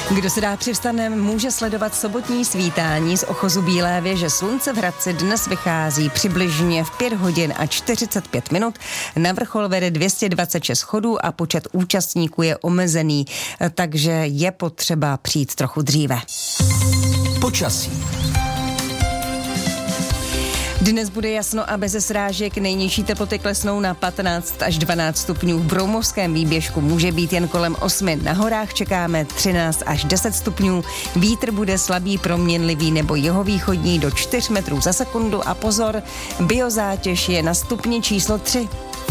Kdo se dá přivstanem, může sledovat sobotní svítání z ochozu Bílé věže. Slunce v Hradci dnes vychází přibližně v 5 hodin a 45 minut. Na vrchol vede 226 schodů a počet účastníků je omezený, takže je potřeba přijít trochu dříve. Počasí. Dnes bude jasno a bez srážek, nejnižší teploty klesnou na 15 až 12 stupňů. V Broumovském výběžku může být jen kolem 8, na horách čekáme 13 až 10 stupňů. Vítr bude slabý, proměnlivý nebo jihovýchodní do 4 metrů za sekundu a pozor, biozátěž je na stupni číslo 3.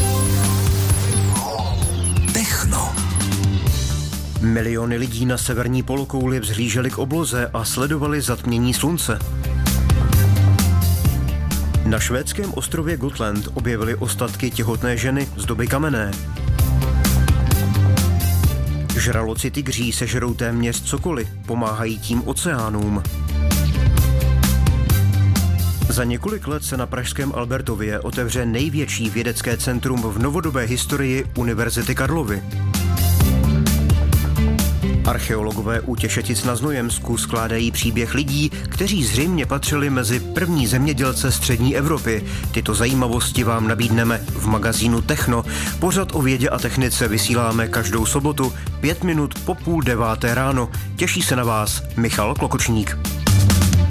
Techno. Miliony lidí na severní polokouli vzhlíželi k obloze a sledovali zatmění slunce. Na švédském ostrově Gotland objevili ostatky těhotné ženy z doby kamenné. Žraloci tygří sežerou téměř cokoliv, pomáhají tím oceánům. Za několik let se na pražském Albertově otevře největší vědecké centrum v novodobé historii Univerzity Karlovy. Archeologové u Těšetic na Znojemsku skládají příběh lidí, kteří zřejmě patřili mezi první zemědělce střední Evropy. Tyto zajímavosti vám nabídneme v magazínu Techno. Pořad o vědě a technice vysíláme každou sobotu 5 minut po 8:30 ráno. Těší se na vás Michal Klokočník.